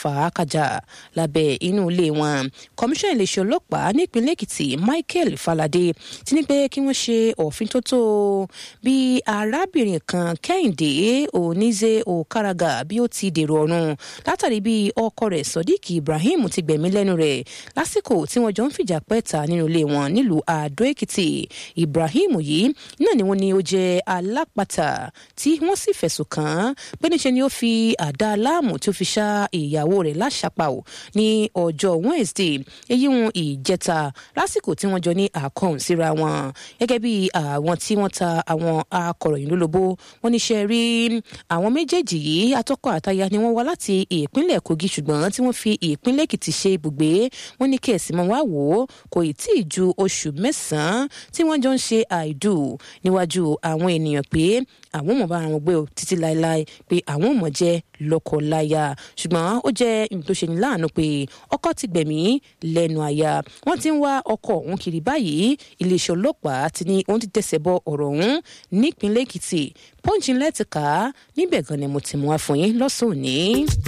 fà á kájà lábẹ́ inú ilé wọn. Kọmíṣánná iléeṣẹ́ ọlọ́pàá nípínlẹ̀ Èkìtì Michael Falade ti ní pé kí wọ́n ṣe òfintótó bí arábìnrin kan Kẹ́hìndé Oníze Okaraga bí ó ti dèrò ọ̀run látàrí bí ọkọ rẹ̀ Sodiq Ibrahim ti gbẹ̀mí lẹ́nu rẹ̀ lásìkò tí wọ́n jọ ń fìjà pẹ́ta nínú ilé wọn nílùú Àdó Èkìtì. Ibrahim yìí náà ni wọ́n ní ó jẹ́ alápatà tí wọ́n sì fẹ̀sùn kàn án pé níṣe ni ó fi àdá aláàmù tí ó fi ṣá ìyàwó rẹ̀ láṣàpá ò ní ọjọ́ Wednesday èyí ń ìjẹta lásìkò tí wọ́n jọ ní àkọ́hùn síra wọn. Gẹ́gẹ́ bí àwọn tí wọ́n ta àwọn akọ̀ròyìn lólobó wọ́n níṣẹ́ rí àwọn méjèèjì yìí atọ́kọ àtaya ni wọ́n wá láti ìpínlẹ̀ Kogi ṣùgbọ́n tí wọ́n fi ìpínlẹ̀ Èkìtì ṣe ibùgbé. Wọ́n ní kẹ̀sì mọ́ wá wò ó kò tí ì ju oṣù mẹ́sàn-án tí wọ́n jọ ń ṣe àìdù níwájú àwọn ènìyàn pé àwọn ò mọ̀ bá àwọn gbé o títí láéláé pé àwọn ò mọ̀ jẹ́ lọ́kọláya ṣùgbọ́n ó jẹ́ ìlú tó ṣe ní láàánú pé ọkọ ti gbẹ̀mí lẹ́nu aya. Wọ́n ti ń wá ọkọ òun kiri báyìí. Iléeṣẹ́ ọlọ́pàá ti ní òun ti tẹ̀sẹ̀ bọ ọ̀rọ̀ ọ̀hún nípínlẹ̀ Èkìtì. Punch ńlẹ̀ ti kà á níbẹ̀ gan ni mo ti mú wá fún yín lọ́sàn-án òní.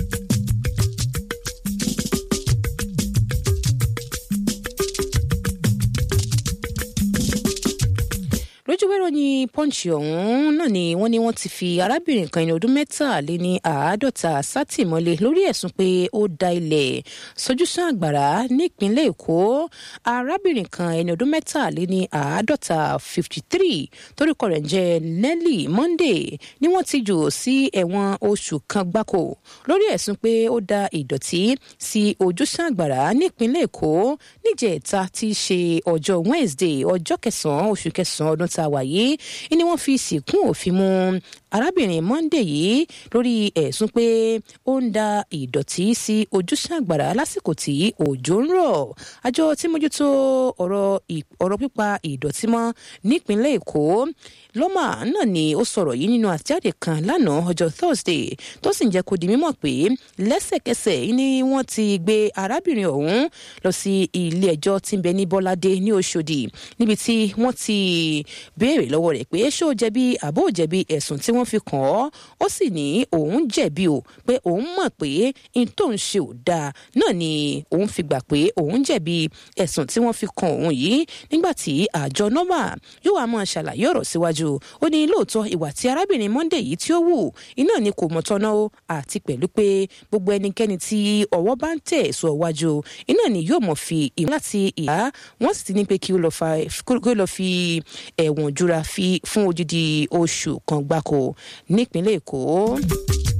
lójúwẹ́rọ ní Punch ọ̀hún náà ni wọ́n ti fi arábìnrin kan ẹni ọdún 53 sátìmọ́lé lórí ẹ̀sùn pé ó da ilẹ̀ sójúsàn àgbàrá nípínlẹ̀ Èkó. Arábìnrin kan ẹni ọdún 53 53 torúkọ rẹ̀ ń jẹ́ Nelly Monday ni wọ́n ti jù sí ẹ̀wọ̀n oṣù kan gbáko lórí ẹ̀sùn pé ó da ìdọ̀tí sí ojúsàn àgbàrá nípínlẹ̀ Èkó níjẹ̀ta tí í ṣe ọjọ́ Wednesday ọjọ́ 9 oṣù 9 ọdún tá a wà yìí ni wọ́n fi sìnkún òfin mú arábìnrin Monday yìí lórí ẹ̀sùn pé ó ń da ìdọ̀tí sí ojúsàn àgbàrá lásìkò tí òjò ń rọ̀. Àjọ tí mójútó ọ̀rọ̀ pípa ìdọ̀tí mọ́ nípínlẹ̀ Èkó lọ́mà náà ni ó sọ̀rọ̀ yìí nínú àtẹ̀jáde kan lánàá ọjọ́ Thursday tó sì ń jẹ́ kó di mímọ̀ pé lẹ́sẹ̀kẹsẹ̀ ni wọ́n ti gbé arábìnrin ọ̀hún lọ sí ilé ẹjọ́ tí ń bẹ ní Bọ́ládé ní Òṣòdì níbi tí wọ́n ti béèrè lọ́wọ́ rẹ̀ pé ṣó jẹ̀bi àbó jẹ̀bi ẹ̀sùn tí wọ́n fi kàn ọ́. Ó sì ní òun jẹ̀bi o pé òun mọ̀ pé n tó ń ṣe ò dáa náà ni òun fi gbà pé òun jẹ̀bi ẹ̀sùn tí wọ́n fi kàn òun yìí. Nígbà tí àjọ nọ́mà yóò wá máa ṣàlàyé ọ̀rọ̀ síwájú ó ní lóòótọ́ ìwà tí arábìnrin Monday yìí tí ó wù iná ni kò mọ̀ tọ́nà o àti pẹ̀lú pé gbogbo ẹnikẹ́ni tí ọwọ́ bá ń tẹ̀ sọ wájú iná ni yóò mọ̀ fi ìmọ̀ láti ìyá wọ́n sì ti ní pé kí ó lọ fi ẹ̀wọ̀n jura fún odidi oṣù kan gbáko nípínlẹ̀ Èkó.